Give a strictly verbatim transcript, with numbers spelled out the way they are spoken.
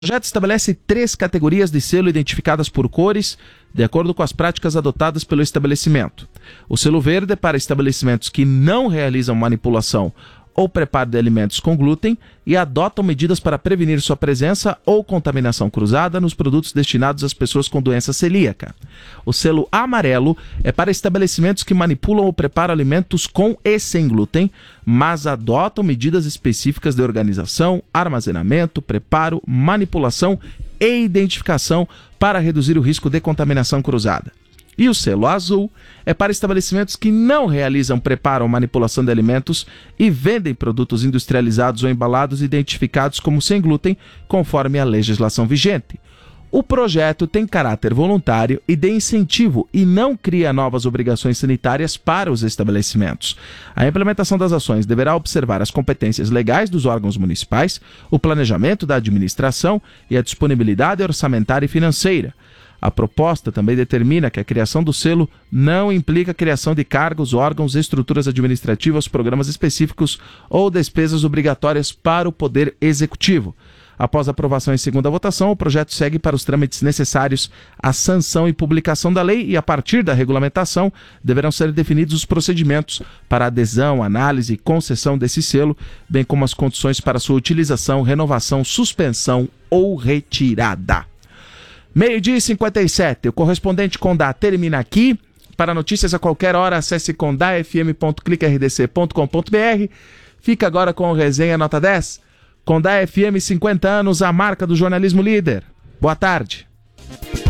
O projeto estabelece três categorias de selo identificadas por cores, de acordo com as práticas adotadas pelo estabelecimento. O selo verde é para estabelecimentos que não realizam manipulação ou preparo de alimentos com glúten e adotam medidas para prevenir sua presença ou contaminação cruzada nos produtos destinados às pessoas com doença celíaca. O selo amarelo é para estabelecimentos que manipulam ou preparam alimentos com e sem glúten, mas adotam medidas específicas de organização, armazenamento, preparo, manipulação e identificação para reduzir o risco de contaminação cruzada. E o selo azul é para estabelecimentos que não realizam preparo ou manipulação de alimentos e vendem produtos industrializados ou embalados identificados como sem glúten, conforme a legislação vigente. O projeto tem caráter voluntário e de incentivo e não cria novas obrigações sanitárias para os estabelecimentos. A implementação das ações deverá observar as competências legais dos órgãos municipais, o planejamento da administração e a disponibilidade orçamentária e financeira. A proposta também determina que a criação do selo não implica a criação de cargos, órgãos, estruturas administrativas, programas específicos ou despesas obrigatórias para o Poder Executivo. Após a aprovação em segunda votação, o projeto segue para os trâmites necessários à sanção e publicação da lei e, a partir da regulamentação, deverão ser definidos os procedimentos para adesão, análise e concessão desse selo, bem como as condições para sua utilização, renovação, suspensão ou retirada. Meio-dia e cinquenta e sete, o correspondente Condá termina aqui. Para notícias a qualquer hora, acesse condá f m ponto clique r d c ponto com ponto b r. Fica agora com o Resenha Nota dez. Condá F M, cinquenta anos, a marca do jornalismo líder. Boa tarde.